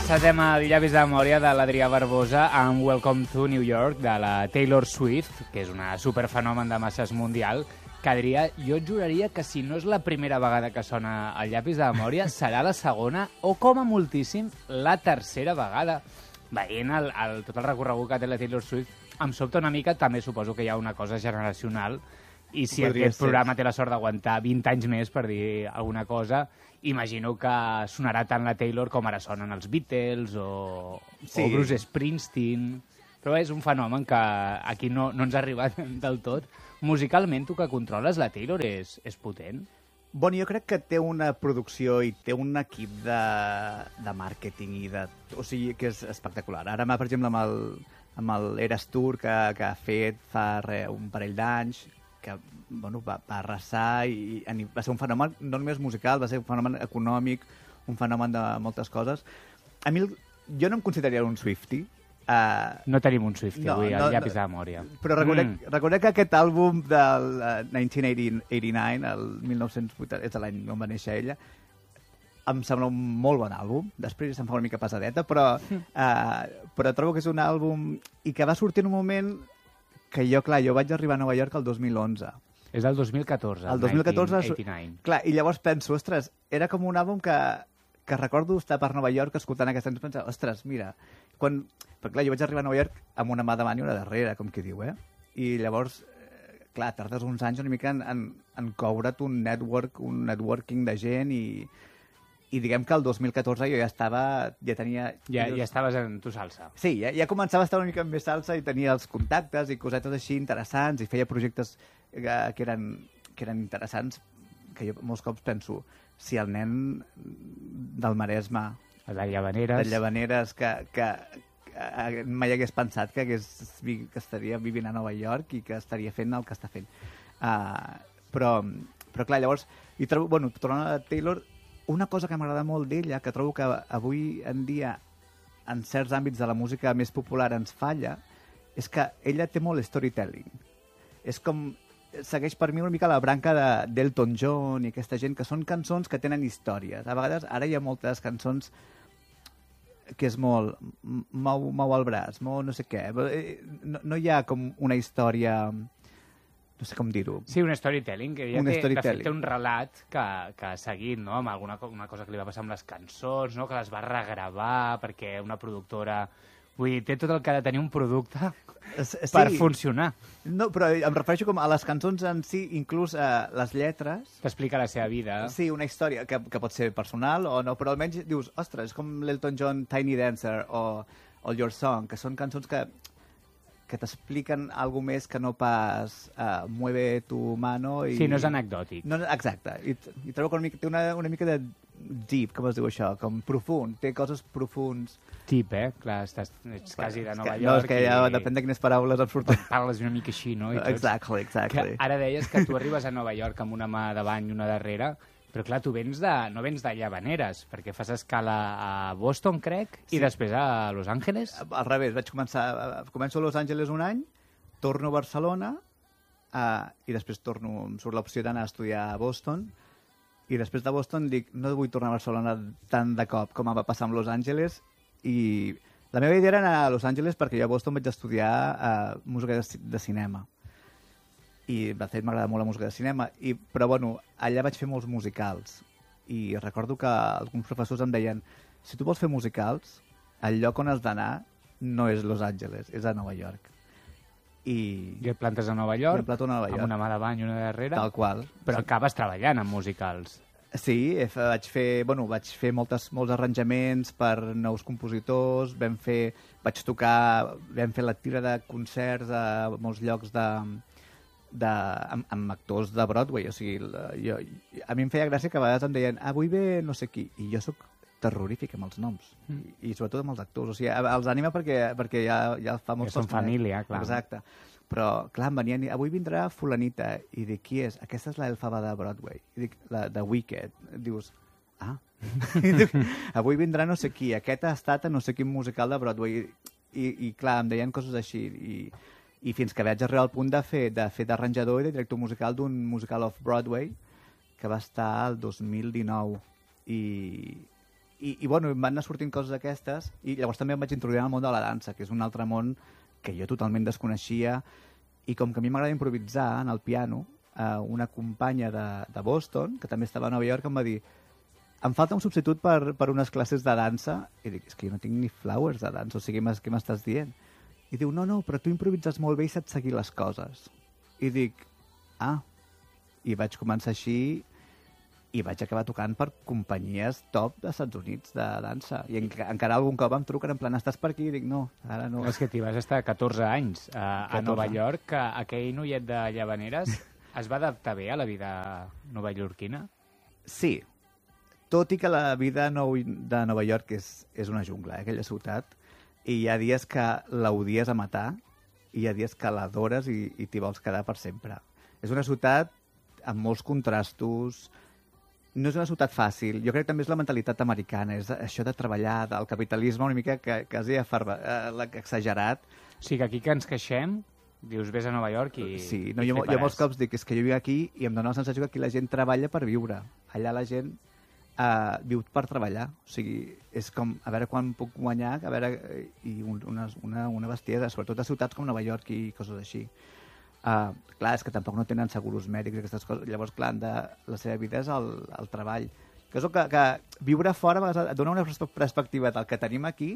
Saltem a Llavis de Memòria de l'Adrià Barbosa amb Welcome to New York de la Taylor Swift, que és una superfenomen de masses mundial, que, Adrià, jo et juraria que si no és la primera vegada que sona el Llapis de Memòria, serà la segona o, com a moltíssim, la tercera vegada. Veient tot el recorregut que té la Taylor Swift, em sobta una mica, també suposo que hi ha una cosa generacional, i si aquest programa té la sort d'aguantar 20 anys més, per dir alguna cosa, imagino que sonarà tant la Taylor com ara sonen els Beatles o Bruce Springsteen. Però és un fenomen que aquí no ens ha arribat del tot. Musicalment, tu que controles, la Taylor és potent? Bueno, jo crec que té una producció i té un equip de màrqueting o sigui, que és espectacular. Ara, per exemple, amb l'Eras Tour que ha fet fa un parell d'anys, que va arrasar i va ser un fenomen no només musical, va ser un fenomen econòmic, un fenomen de moltes coses. A mi, jo no em consideraria un Swiftie. No tenim un Swiftie avui, al Llapis de Memòria. Però reconec que aquest àlbum del 1989, el 1980, és l'any on va néixer ella, em sembla un molt bon àlbum. Després se'm fa una mica pesadeta, però trobo que és un àlbum i que va sortir en un moment que jo vaig arribar a Nova York el 2011. És del 2014, el 1989. Clar, i llavors penso, ostres, era com un àlbum que recordo estar per Nova York escoltant aquesta cançó i pensar, ostres, mira, perquè clar, jo vaig arribar a Nova York amb una mà davant i una darrere, com qui diu, I llavors, clar, tardes uns anys una mica en coure't un networking de gent i diguem que el 2014 jo ja tenia... Ja estaves en tu salsa. Sí, ja començava a estar una mica més salsa i tenia els contactes i cosetes així interessants i feia projectes que eren interessants, que jo molts cops penso, si el nen del Maresme, de Llavaneres, que mai hagués pensat que estaria vivint a Nova York i que estaria fent el que està fent. Però clar, llavors, tornant a Taylor, una cosa que m'agrada molt d'ella, que trobo que avui en dia en certs àmbits de la música més popular ens falla, és que ella té molt storytelling. És com... segueix per mi una mica la branca d'Elton John i aquesta gent, que són cançons que tenen històries. A vegades, ara hi ha moltes cançons que és molt... mou el braç, no sé què. No hi ha com una història... no sé com dir-ho. Sí, un storytelling, que ja té un relat que ha seguit, no?, amb una cosa que li va passar amb les cançons, no?, que les va regravar perquè una productora... Vull dir, té tot el que ha de tenir un producte per funcionar. No, però em refereixo com a les cançons en si, inclús les lletres... T'explica la seva vida. Sí, una història que pot ser personal o no, però almenys dius, ostres, és com l'Elton John Tiny Dancer o Your Song, que són cançons que t'expliquen alguna més que no pas mueve tu mano... Sí, no és anecdòtic. No, exacte. I trobo que té una mica de deep, com es diu això, com profund. Té coses profunds. Deep, clar, ets quasi de Nova York. No, és que ja depèn de quines paraules et surten. Parles una mica així, no? Exactly. Que ara deies que tu arribes a Nova York amb una mà davant i una darrere, però clar, tu no vens de Llavaneres, perquè fas escala a Boston, crec, i després a Los Angeles. Al revés, començo a Los Angeles un any, torno a Barcelona, i després em surt l'opció d'anar a estudiar a Boston, i després de Boston dic, no vull tornar a Barcelona tant de cop com va passar amb Los Angeles, i la meva idea era anar a Los Angeles perquè jo a Boston vaig estudiar música de cinema. I de fet m'agrada molt la música de cinema, però allà vaig fer molts musicals i recordo que alguns professors em deien, si tu vols fer musicals, el lloc on has d'anar no és Los Angeles, és a Nova York. I et plantes a Nova York, amb una mà davant i una darrere, tal qual. Però acabes treballant en musicals. Sí, vaig fer molts arranjaments per nous compositors, vam fer la tira de concerts a molts llocs amb actors de Broadway, o sigui, a mi em feia gràcia que a vegades em deien avui ve no sé qui, i jo sóc terrorífic amb els noms, i sobretot amb els actors, o sigui, els anima perquè ja fa molts... Que són família, clar. Exacte, però clar, em venien, avui vindrà fulanita, i dic, qui és? Aquesta és l'Elfaba de Broadway, i dic, de Wicked, dius, avui vindrà no sé qui, aquest ha estat a no sé quin musical de Broadway, i clar, em deien coses així, i fins que vaig arribar al punt de fer d'arranjador i de director musical d'un musical off-Broadway que va estar el 2019 i bueno, em van anar sortint coses d'aquestes i llavors també em vaig introduir en el món de la dansa, que és un altre món que jo totalment desconeixia, i com que a mi m'agrada improvisar en el piano, una companya de Boston, que també estava a Nova York, em va dir em falta un substitut per unes classes de dansa, i dic, és que jo no tinc ni flowers de dansa, o sigui, què m'estàs dient? I diu, no, però tu improvises molt bé i saps seguir les coses. I dic, i vaig començar així i vaig acabar tocant per companyies top dels Estats Units de dansa. I encara algun cop em truquen en plan, estàs per aquí? I dic, no, ara no. És que t'hi vas estar 14 anys a Nova York, que aquell noiet de Llavaneres es va adaptar bé a la vida novaiorquina? Sí, tot i que la vida de Nova York és una jungla, aquella ciutat, i hi ha dies que l'odies a matar i hi ha dies que l'adores i t'hi vols quedar per sempre. És una ciutat amb molts contrastos, no és una ciutat fàcil. Jo crec que també és la mentalitat americana, és això de treballar, del capitalisme una mica quasi exagerat. O sigui, aquí que ens queixem, dius, vés a Nova York i... Sí, no, jo molts cops dic, és que jo vic aquí i em dóna la sensació que aquí la gent treballa per viure. Allà la gent viu per treballar. O sigui, és com, a veure quan puc guanyar, a veure... I una bestiesa, sobretot a ciutats com Nova York i coses així. Clar, és que tampoc no tenen seguros mèdics i aquestes coses. Llavors, clar, la seva vida és el treball. Que és el que viure fora a vegades et dona una perspectiva del que tenim aquí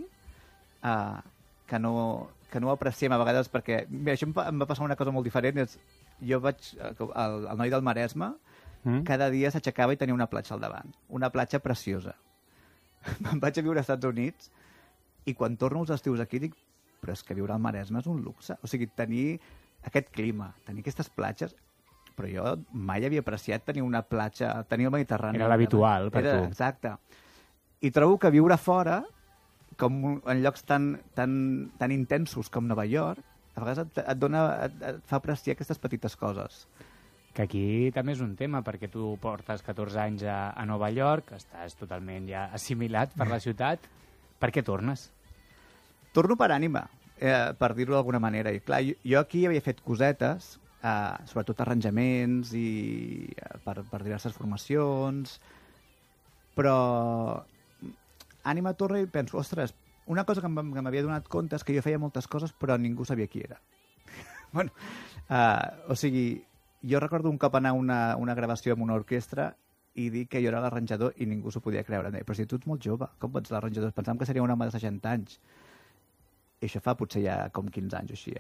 que no apreciem a vegades, perquè bé, això em va passar una cosa molt diferent. Jo el noi del Maresme cada dia s'aixecava i tenia una platja al davant. Una platja preciosa. Me'n vaig a viure als Estats Units i quan torno els estius aquí dic, però és que viure al Maresme és un luxe. O sigui, tenir aquest clima, tenir aquestes platges, però jo mai havia apreciat tenir una platja, tenir el Mediterrani. Era l'habitual per tu. Exacte. I trobo que viure fora, com en llocs tan intensos com Nova York, a vegades et fa apreciar aquestes petites coses. Que aquí també és un tema, perquè tu portes 14 anys a Nova York, estàs totalment ja assimilat per la ciutat. Per què tornes? Torno per ànima, per dir-ho d'alguna manera. I clar, jo aquí havia fet cosetes, sobretot arranjaments i per diverses formacions, però ànima torna i penso, ostres, una cosa que m'havia donat compte és que jo feia moltes coses però ningú sabia qui era. Bueno, o sigui, jo recordo un cop anar a una gravació amb una orquestra i dir que jo era l'arranjador i ningú s'ho podia creure. Però si tu ets molt jove, com pots ser l'arranjador? Pensàvem que seria un home de 60 anys. I això fa potser ja com 15 anys o així,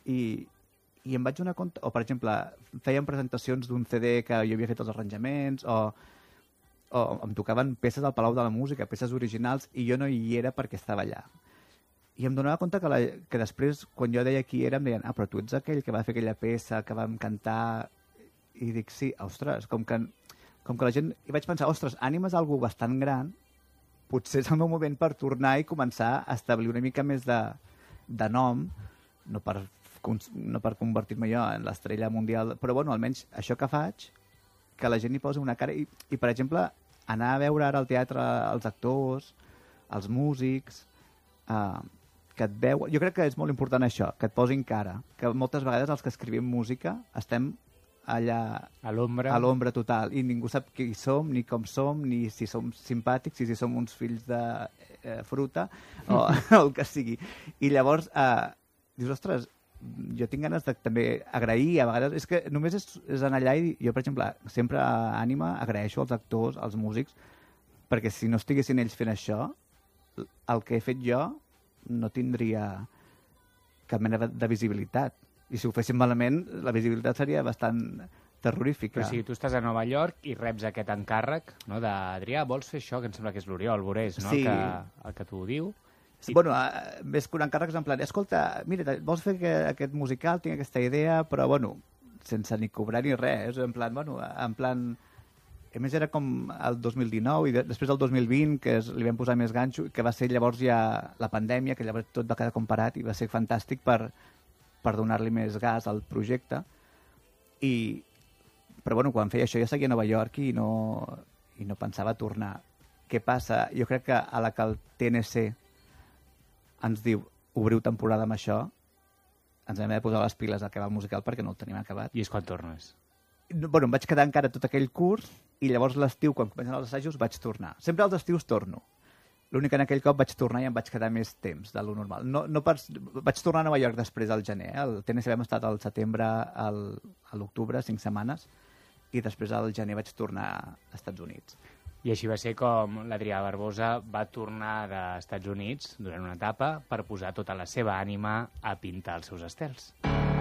I em vaig donar compte... O, per exemple, fèiem presentacions d'un CD que jo havia fet els arranjaments, o em tocaven peces al Palau de la Música, peces originals, i jo no hi era perquè estava allà. I em donava compte que després, quan jo deia qui era, em deien, però tu ets aquell que va fer aquella peça, que vam cantar... I dic, sí, ostres, com que la gent... I vaig pensar, ostres, ànima és algú bastant gran, potser és el meu moment per tornar i començar a establir una mica més de nom, no per convertir-me jo en l'estrella mundial, però bueno, almenys això que faig, que la gent hi posi una cara. I per exemple, anar a veure ara al teatre els actors, els músics, que et veuen... Jo crec que és molt important això, que et posin cara, que moltes vegades els que escrivim música estem allà a l'ombra total i ningú sap qui som, ni com som, ni si som simpàtics, si som uns fills de fruta o el que sigui. I llavors dius, ostres, jo tinc ganes de també agrair, a vegades, és que només és anar allà i jo, per exemple, sempre a Ànima agraeixo als actors, als músics, perquè si no estiguessin ells fent això, el que he fet jo no tindria cap mena de visibilitat. I si ho féssim malament, la visibilitat seria bastant terrorífica. Però si tu estàs a Nova York i reps aquest encàrrec, no, d'Adrià, vols fer això, que em sembla que és l'Oriol Borés, no? Sí. El que t'ho diu. Sí. Bueno, més que un encàrrec és en plan, escolta, mira, vols fer aquest musical, tinc aquesta idea, però, bueno, sense ni cobrar ni res, en plan, bueno, en plan... A més, era com el 2019 i després del 2020, que li vam posar més ganxo, que va ser llavors ja la pandèmia, que llavors tot va quedar comparat i va ser fantàstic per donar-li més gas al projecte. Però, bueno, quan feia això jo seguia a Nova York i no pensava tornar. Què passa? Jo crec que a la que el TNC ens diu obriu temporada amb això, ens hem de posar les piles a acabar el musical perquè no el tenim acabat. I és quan tornes? Bueno, em vaig quedar encara tot aquell curs i llavors l'estiu, quan comencen els assajos, vaig tornar. Sempre als estius torno. L'únic que en aquell cop vaig tornar i em vaig quedar més temps de lo normal. Vaig tornar a Nova York després al gener. Al TNC vam estar al setembre, a l'octubre, 5 setmanes, i després al gener vaig tornar a Estats Units. I així va ser com l'Adrià Barbosa va tornar d'Estats Units durant una etapa per posar tota la seva ànima a pintar els seus estels.